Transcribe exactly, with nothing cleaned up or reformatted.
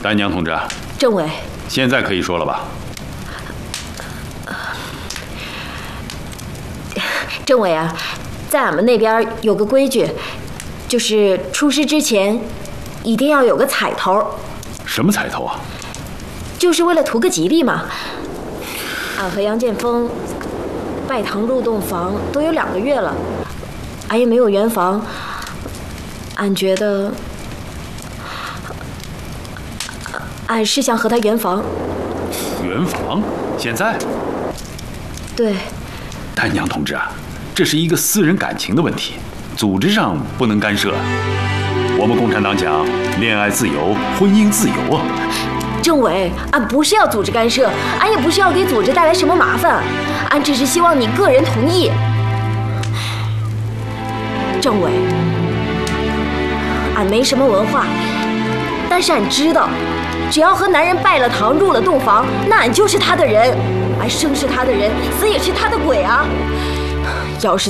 丹娘同志， 政委， 现在可以说了吧？ 政委啊，在俺们那边有个规矩，就是出师之前一定要有个彩头。 什么彩头啊？ 就是为了图个吉利嘛。俺和杨建峰拜堂入洞房都有两个月了，俺也没有圆房。俺觉得，俺是想和他圆房。 圆房？现在？ 对。 丹娘同志啊，这是一个私人感情的问题，组织上不能干涉。我们共产党讲恋爱自由，婚姻自由啊。 政委，俺不是要组织干涉，俺也不是要给组织带来什么麻烦，俺只是希望你个人同意。政委，俺没什么文化，但是俺知道，只要和男人拜了堂，入了洞房，那俺就是他的人，俺生是他的人，死也是他的鬼啊！要是